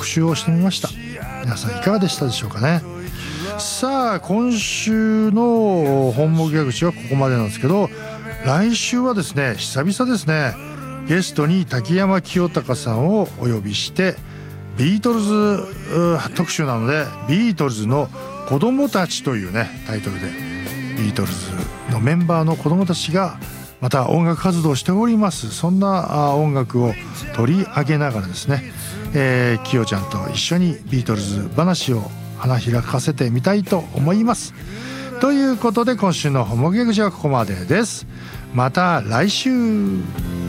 復習をしてみました。皆さんいかがでしたでしょうかね。さあ今週の本望ギャグ誌はここまでなんですけど、来週はですね久々ですね、ゲストに滝山清隆さんをお呼びしてビートルズ特集なので、ビートルズの子供たちというねタイトルで、ビートルズのメンバーの子供たちがまた音楽活動をしております。そんな音楽を取り上げながらですね、きよちゃんと一緒にビートルズ話を花開かせてみたいと思います。ということで今週のホモゲグジはここまでです。また来週。